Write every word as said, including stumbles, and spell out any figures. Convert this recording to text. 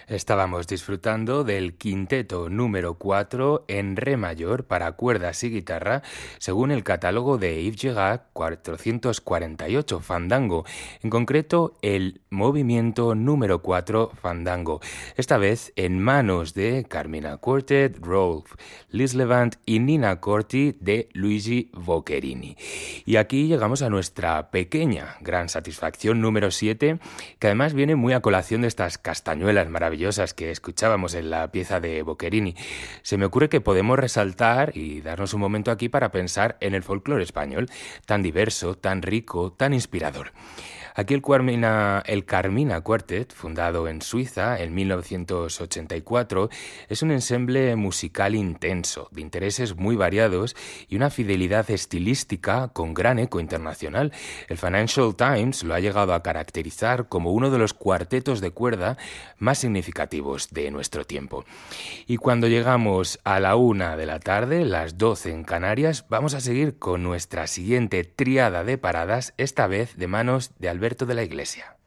Estábamos disfrutando del quinteto número cuatro en re mayor para cuerdas y guitarra, según el catálogo de Yves Girard cuatrocientos cuarenta y ocho Fandango, en concreto el movimiento número cuatro Fandango, esta vez en manos de Carmina Quartet, Rolf Lislevant y Nina Corti de Luigi Boccherini. Y aquí llegamos a nuestra pequeña gran satisfacción número siete, que además viene muy a colación de estas castañuelas maravillosas que escuchábamos en la pieza de Boccherini. Se me ocurre que podemos resaltar y darnos un momento aquí para pensar en el folclore español, tan diverso, tan rico, tan inspirador. Aquí el Carmina, el Carmina Quartet, fundado en Suiza en mil novecientos ochenta y cuatro, es un ensemble musical intenso, de intereses muy variados y una fidelidad estilística con gran eco internacional. El Financial Times lo ha llegado a caracterizar como uno de los cuartetos de cuerda más significativos de nuestro tiempo. Y cuando llegamos a la una de la tarde, las doce en Canarias, vamos a seguir con nuestra siguiente tríada de paradas, esta vez de manos de Alberto de la Iglesia.